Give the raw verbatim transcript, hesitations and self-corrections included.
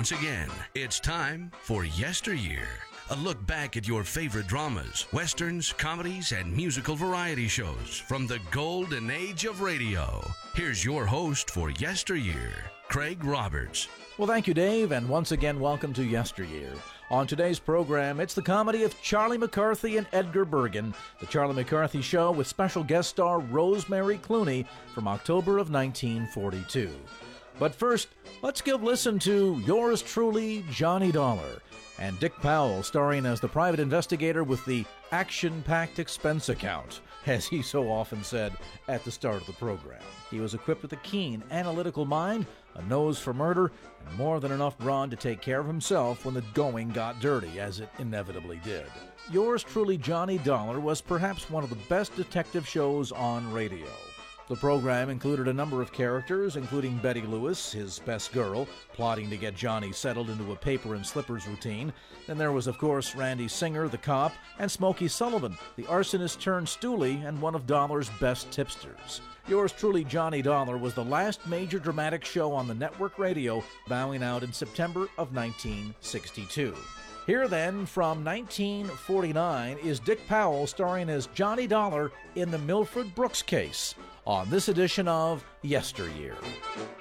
Once again, it's time for Yesteryear. A look back at your favorite dramas, westerns, comedies, and musical variety shows from the golden age of radio. Here's your host for Yesteryear, Craig Roberts. Well, thank you, Dave, and once again, welcome to Yesteryear. On today's program, it's the comedy of Charlie McCarthy and Edgar Bergen, The Charlie McCarthy Show, with special guest star Rosemary Clooney from October of nineteen forty-two. But first, let's give listen to yours truly, Johnny Dollar, and Dick Powell starring as the private investigator with the action-packed expense account, as he so often said at the start of the program. He was equipped with a keen, analytical mind, a nose for murder, and more than enough brawn to take care of himself when the going got dirty, as it inevitably did. Yours truly, Johnny Dollar, was perhaps one of the best detective shows on radio. The program included a number of characters, including Betty Lewis, his best girl, plotting to get Johnny settled into a paper and slippers routine. Then there was, of course, Randy Singer, the cop, and Smokey Sullivan, the arsonist turned stoolie and one of Dollar's best tipsters. Yours truly, Johnny Dollar, was the last major dramatic show on the network radio, bowing out in September of nineteen sixty-two. Here then, from nineteen forty-nine, is Dick Powell starring as Johnny Dollar in the Milford Brooks case on this edition of Yesteryear.